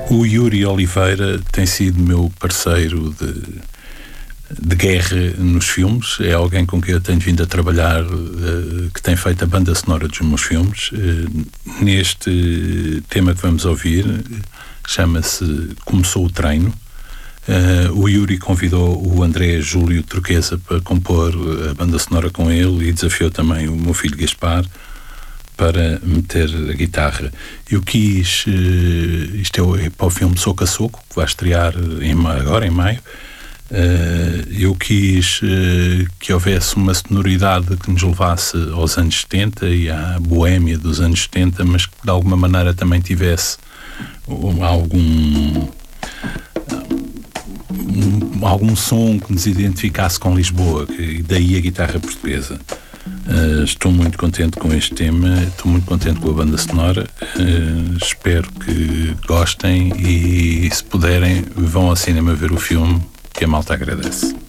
O Yuri Oliveira tem sido meu parceiro de guerra nos filmes. É alguém com quem eu tenho vindo a trabalhar, que tem feito a banda sonora dos meus filmes. Neste tema que vamos ouvir, chama-se Começou o Treino. O Yuri convidou o André Júlio Turquesa para compor a banda sonora com ele e desafiou também o meu filho Gaspar para meter a guitarra. Eu quis, isto é para o filme Soco a Soco, que vai estrear agora em maio. Eu quis que houvesse uma sonoridade que nos levasse aos anos 70 e à boémia dos anos 70, mas que de alguma maneira também tivesse algum som que nos identificasse com Lisboa, e daí a guitarra portuguesa. Estou muito contente com este tema, estou muito contente com a banda sonora. Espero que gostem e, se puderem, vão ao cinema ver o filme, que a malta agradece.